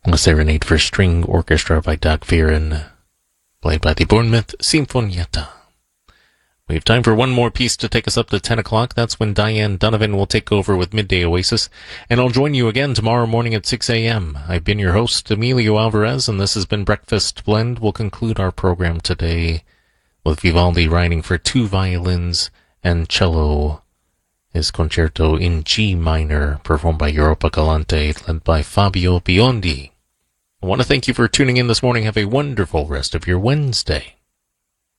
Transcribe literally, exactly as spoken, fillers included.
A Serenade for String Orchestra by Doug Fearon, played by the Bournemouth Sinfonietta. We have time for one more piece to take us up to ten o'clock. That's when Diane Donovan will take over with Midday Oasis, and I'll join you again tomorrow morning at six a.m. I've been your host, Emilio Alvarez, and this has been Breakfast Blend. We'll conclude our program today with Vivaldi writing for two violins and cello, his concerto in G minor, performed by Europa Galante, led by Fabio Biondi. I want to thank you for tuning in this morning. Have a wonderful rest of your Wednesday.